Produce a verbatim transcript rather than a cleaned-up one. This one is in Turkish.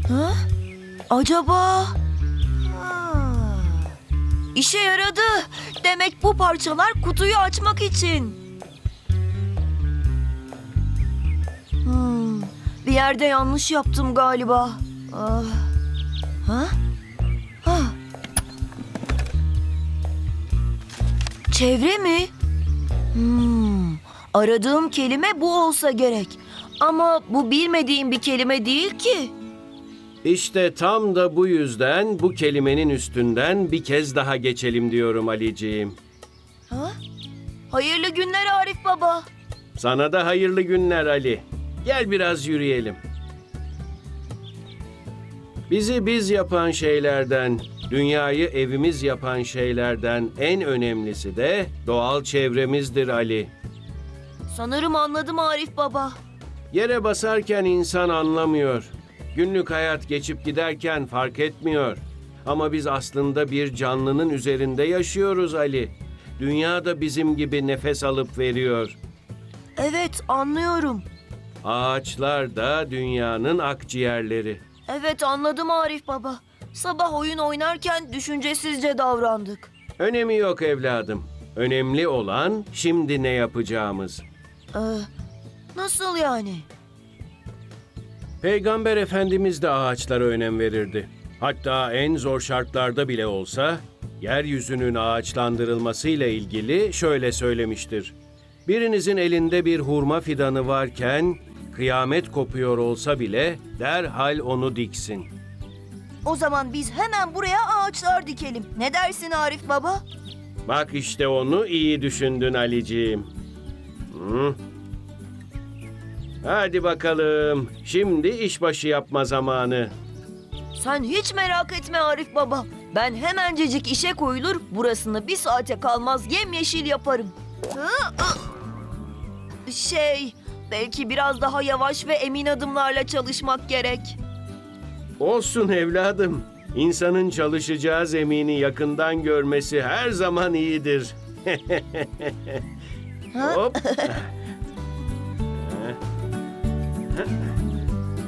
Ha? Acaba? Ha. İşe yaradı. Demek bu parçalar kutuyu açmak için. Hmm, bir yerde yanlış yaptım galiba. Ah. Ha? Ha. Çevre mi? Hmm, aradığım kelime bu olsa gerek. Ama bu bilmediğim bir kelime değil ki. İşte tam da bu yüzden bu kelimenin üstünden bir kez daha geçelim diyorum Aliciğim. Ha? Hayırlı günler Arif Baba. Sana da hayırlı günler Ali. Gel biraz yürüyelim. Bizi biz yapan şeylerden, dünyayı evimiz yapan şeylerden en önemlisi de doğal çevremizdir Ali. Sanırım anladım Arif Baba. Yere basarken insan anlamıyor. Günlük hayat geçip giderken fark etmiyor. Ama biz aslında bir canlının üzerinde yaşıyoruz Ali. Dünya da bizim gibi nefes alıp veriyor. Evet, anlıyorum. Ağaçlar da dünyanın akciğerleri. Evet, anladım Arif Baba. Sabah oyun oynarken düşüncesizce davrandık. Önemi yok evladım. Önemli olan şimdi ne yapacağımız. Ee, nasıl yani? Peygamber Efendimiz de ağaçlara önem verirdi. Hatta en zor şartlarda bile olsa yeryüzünün ağaçlandırılmasıyla ilgili şöyle söylemiştir. Birinizin elinde bir hurma fidanı varken kıyamet kopuyor olsa bile derhal onu diksin. O zaman biz hemen buraya ağaçlar dikelim. Ne dersin Arif Baba? Bak işte onu iyi düşündün Aliciğim. Hı. Hadi bakalım. Şimdi işbaşı yapma zamanı. Sen hiç merak etme Arif Baba. Ben hemencecik işe koyulur, burasını bir saate kalmaz yemyeşil yaparım. Hı? Şey, belki biraz daha yavaş ve emin adımlarla çalışmak gerek. Olsun evladım. İnsanın çalışacağı zemini yakından görmesi her zaman iyidir. Ha? Hop.